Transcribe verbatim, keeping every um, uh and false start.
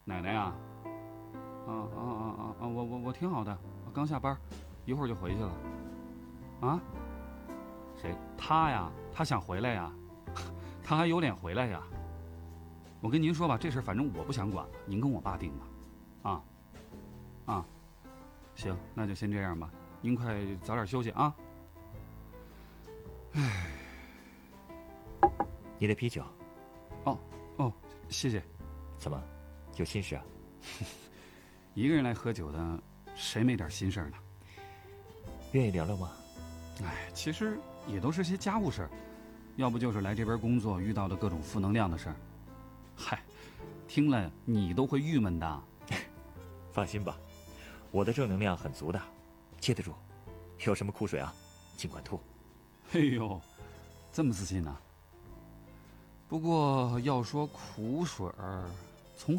奶奶呀？啊啊啊啊啊！我我我挺好的，我刚下班，一会儿就回去了。啊？谁？他呀？他想回来呀？他还有脸回来呀？我跟您说吧，这事反正我不想管了，您跟我爸定吧。啊啊，行，那就先这样吧。您快早点休息啊。唉， 你的啤酒。 哦哦，谢谢。 怎么，有心事啊？ 一个人来喝酒的，谁没点心事呢？ 愿意聊聊吗？ 哎，其实也都是些家务事儿，要不就是来这边工作遇到的各种负能量的事儿。嗨，听了你都会郁闷的。 放心吧，我的正能量很足的，接得住。有什么苦水啊，尽管吐。 哎呦，这么自信呢、啊？不过要说苦水儿，